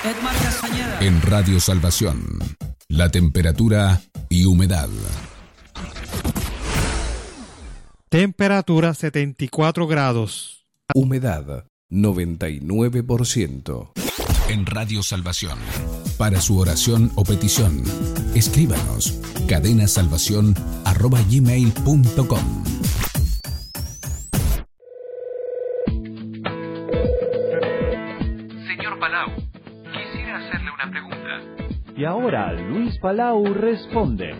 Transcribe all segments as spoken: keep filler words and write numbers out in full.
Edmar Castañeda. En Radio Salvación, la temperatura y humedad. Temperatura setenta y cuatro grados. Humedad noventa y nueve por ciento. En Radio Salvación, para su oración o petición, escríbanos cadenasalvación arroba gmail punto com. Señor Palau, quisiera hacerle una pregunta. Y ahora Luis Palau responde.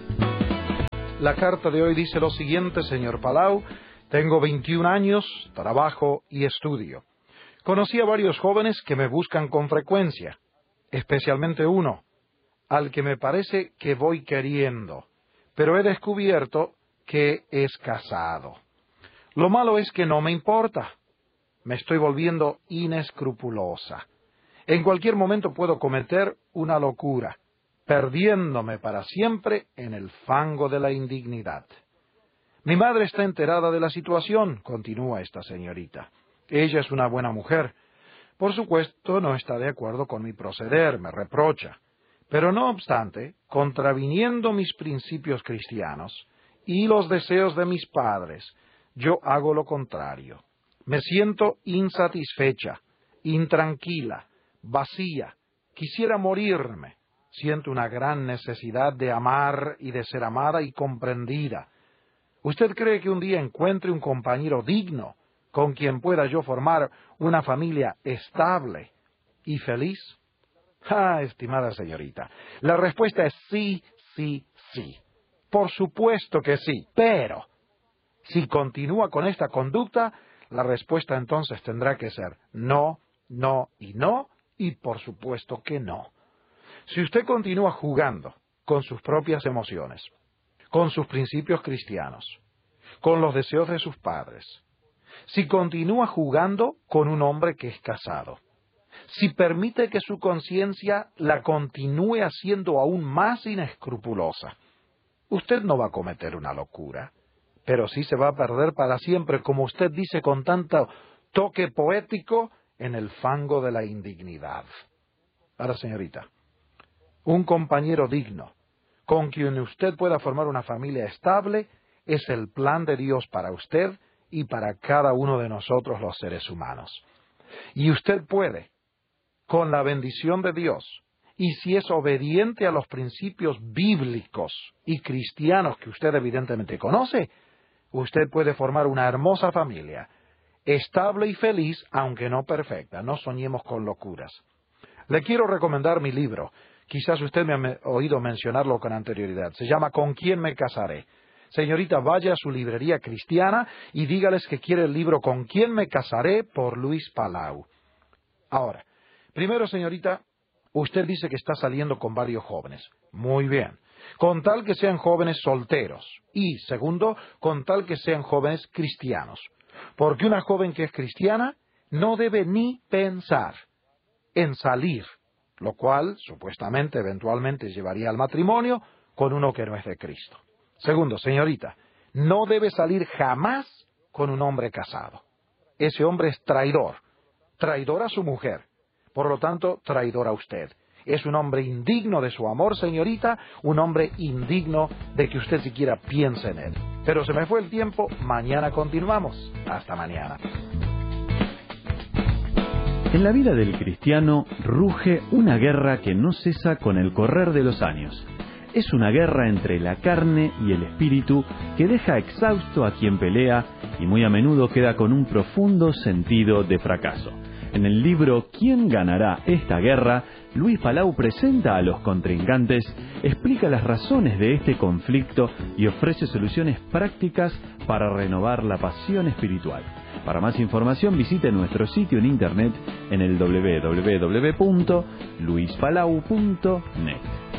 La carta de hoy dice lo siguiente, señor Palau. Tengo veintiún años, trabajo y estudio. Conocí a varios jóvenes que me buscan con frecuencia, especialmente uno, al que me parece que voy queriendo, pero he descubierto que es casado. Lo malo es que no me importa. Me estoy volviendo inescrupulosa. En cualquier momento puedo cometer una locura, perdiéndome para siempre en el fango de la indignidad. Mi madre está enterada de la situación, continúa esta señorita. Ella es una buena mujer. Por supuesto, no está de acuerdo con mi proceder, me reprocha. Pero no obstante, contraviniendo mis principios cristianos y los deseos de mis padres, yo hago lo contrario. Me siento insatisfecha, intranquila, vacía. Quisiera morirme. Siento una gran necesidad de amar y de ser amada y comprendida. ¿Usted cree que un día encuentre un compañero digno con quien pueda yo formar una familia estable y feliz? Ah, estimada señorita, la respuesta es sí, sí, sí. Por supuesto que sí, pero si continúa con esta conducta, la respuesta entonces tendrá que ser no, no y no, y por supuesto que no. Si usted continúa jugando con sus propias emociones, con sus principios cristianos, con los deseos de sus padres, si continúa jugando con un hombre que es casado, si permite que su conciencia la continúe haciendo aún más inescrupulosa, usted no va a cometer una locura, pero sí se va a perder para siempre, como usted dice con tanto toque poético, en el fango de la indignidad. Ahora, señorita, un compañero digno, con quien usted pueda formar una familia estable, es el plan de Dios para usted y para cada uno de nosotros los seres humanos. Y usted puede, con la bendición de Dios, y si es obediente a los principios bíblicos y cristianos que usted evidentemente conoce, usted puede formar una hermosa familia, estable y feliz, aunque no perfecta. No soñemos con locuras. Le quiero recomendar mi libro. Quizás usted me ha oído mencionarlo con anterioridad. Se llama ¿Con quién me casaré? Señorita, vaya a su librería cristiana y dígales que quiere el libro ¿Con quién me casaré? Por Luis Palau. Ahora, primero, señorita, usted dice que está saliendo con varios jóvenes. Muy bien. Con tal que sean jóvenes solteros. Y, segundo, con tal que sean jóvenes cristianos. Porque una joven que es cristiana no debe ni pensar en salir, lo cual, supuestamente, eventualmente llevaría al matrimonio con uno que no es de Cristo. Segundo, señorita, no debe salir jamás con un hombre casado. Ese hombre es traidor, traidor a su mujer, por lo tanto, traidor a usted. Es un hombre indigno de su amor, señorita, un hombre indigno de que usted siquiera piense en él. Pero se me fue el tiempo, mañana continuamos. Hasta mañana. En la vida del cristiano ruge una guerra que no cesa con el correr de los años. Es una guerra entre la carne y el espíritu que deja exhausto a quien pelea y muy a menudo queda con un profundo sentido de fracaso. En el libro ¿Quién ganará esta guerra?, Luis Palau presenta a los contrincantes, explica las razones de este conflicto y ofrece soluciones prácticas para renovar la pasión espiritual. Para más información visite nuestro sitio en internet en el doble u doble u doble u punto luis palau punto net.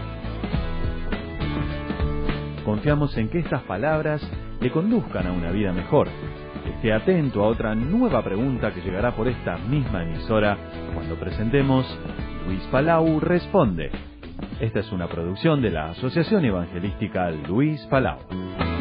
Confiamos en que estas palabras le conduzcan a una vida mejor. Esté atento a otra nueva pregunta que llegará por esta misma emisora cuando presentemos Luis Palau Responde. Esta es una producción de la Asociación Evangelística Luis Palau.